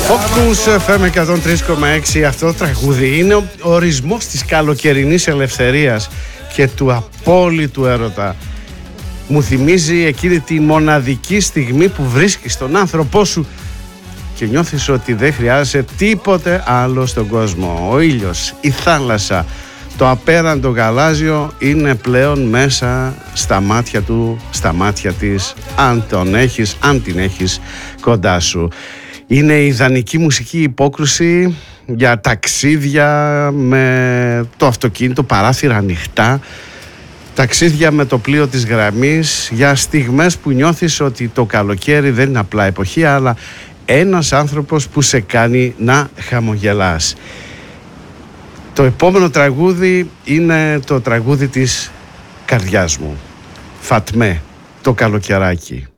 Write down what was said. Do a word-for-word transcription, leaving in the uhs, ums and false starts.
Focus εφ εμ εκατόν τρία κόμμα έξι. Αυτό το τραγούδι είναι ο ορισμός της καλοκαιρινής ελευθερίας και του απόλυτου έρωτα. Μου θυμίζει εκείνη τη μοναδική στιγμή που βρίσκεις τον άνθρωπό σου και νιώθεις ότι δεν χρειάζεσαι τίποτε άλλο στον κόσμο. Ο ήλιος, η θάλασσα, το απέραντο γαλάζιο είναι πλέον μέσα στα μάτια του, στα μάτια της, αν τον έχεις, αν την έχεις κοντά σου. Είναι η ιδανική μουσική υπόκρουση για ταξίδια με το αυτοκίνητο, παράθυρα ανοιχτά, ταξίδια με το πλοίο της γραμμής, για στιγμές που νιώθεις ότι το καλοκαίρι δεν είναι απλά εποχή, αλλά ένας άνθρωπος που σε κάνει να χαμογελάς. Το επόμενο τραγούδι είναι το τραγούδι της καρδιάς μου. Φατμέ, το καλοκαιράκι.